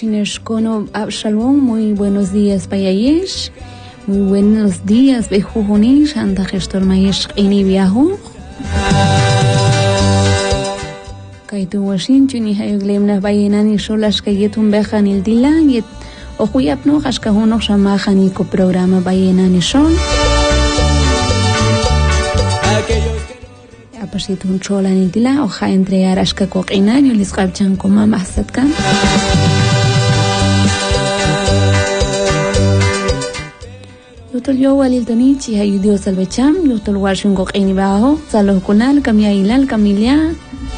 Chineshkono Absalom, muy buenos días Payayesh, muy buenos días Bejujunish, anda gestor Mayesh ini viajo. Kaitu washin chuni hayoglemna bayenani solas kayetun bejan il dilan yet ojuyapno haskahuno shamajan ko programa bayenani son. Apasitun cholan il dilan oja entregar aska koqinan yo lisqabchan koma mahsatkan. Yotol yo walil tonichi hayu Dios albecham yotol washin koqini bajo saloh kunal kamia ilal kamilia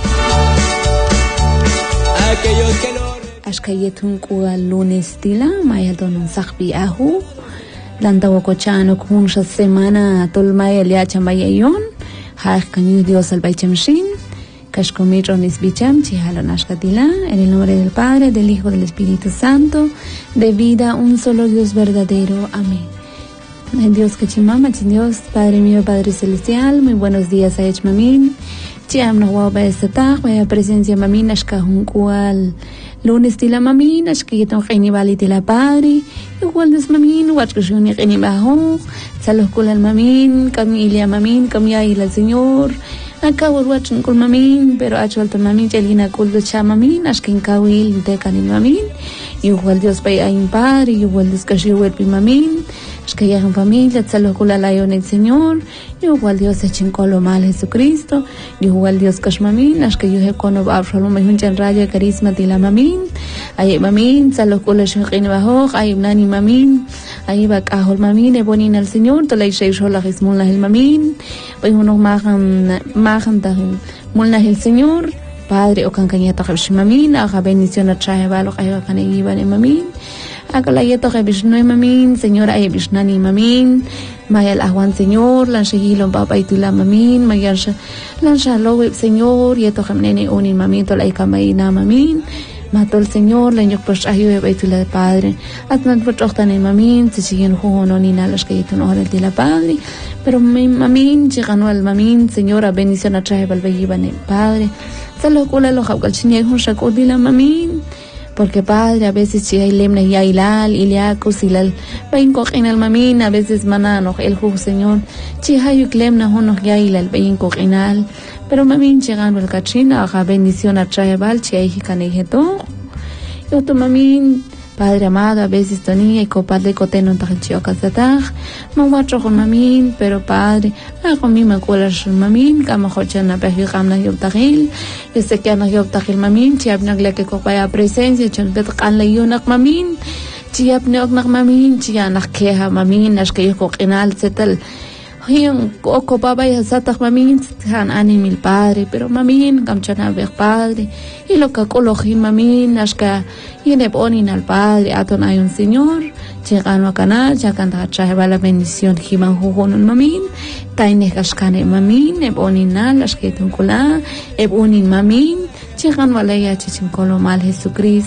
Ashkayetun kuwa lunes tila maya donun sakbi ahu lanta wakochano kun sha semana tol maya lia chamayayon ha kanyu Dios albechamshin kashkomiro nisbicham chihalon ashkatila en el nombre del Padre, del Hijo, del Espíritu Santo, de vida un solo Dios verdadero. Amén. Dios kachimama, Dios Padre mío, Padre celestial, muy buenos días a Echmamin. Chiam no wa baestataj, vaya presencia mamin ashkahun kual lunes tila mamin ashkiyeton qini bali tila Padre, igual des mamin wachkushuni qini bajo, salos kulal mamin, kamilia mamin, kamia ila Señor. Acabo watching kul mamin, pero achwalta mamin chelina kul do cha mamin ashkin kawil de kanin mamin. Igual Dios pay ayin Padre, igual des kashiwel pi mamin. Ashkaya en familia, salos kula layon el Señor. Igual Dios echin kolo mal Jesucristo. Igual Dios kashmamin, ashkayu he kono Absalom mayunchan raya carisma tila mamin. Ay mamin, salos kula shuqin bajo, ay nani mamin. Ay bakahol mamin, ebonin al Señor, tolay shay shola gismul el mamin. Pues uno majan tahil mulna el Señor. Padre o cañata mamin, haga bendición a traje balo, haga canegiban en mamin. Akalayeto que bishno mamin, Señor ay bishnani mamin, mayal aguan Señor, lan shehilon papa itula mamin, mayal lan shalowe Señor, yeto nene unin mamin, tolay kamaina mamin, mató el Señor, lan yok pues ayo baitula de Padre, atman pues ochtan en mamin, se siguen jugono ni nalas que yeto no de la Padre, pero mamin, llegano al mamin, Señora bendición a traje balbayiban en Padre, salo kula lo jabgal chinyay hun shakudila mamin. Porque Padre, a veces si hay lemna y hay lal, iliacos y lal, vain coquen al mamin, a veces manano, el jugo Señor, si hay lemna, hono y hay lal, vain coqenal, pero mamin llegando el cachina, haga bendición a traebal, si hay canejeto, yo tu mamin, Padre amado, a veces tenía y copadle coteno en tajilchio casataj, mawacho con mamin, pero Padre, hago mi macuelas mamin, kama hochana pejigam yob tajil, yo sé que ana yob tajil mamin, chiab nagle que copaya presencia, chon bet kan la yonak mamin, chiab neok mamin, chianak keha mamin, as que yo coquenal setel. Hiyan ocupaba ya satak mamin han animil Padre, pero mamin kamchana ver Padre y lo que cologin mamin ashka yene ponin al Padre aton hay un Señor llegano a canal ya canta trae la bendición himan jugonun mamin taine kashkane mamin e ponin al ashketun kula e ponin mamin llegano a la ya chichin kolo mal Jesucristo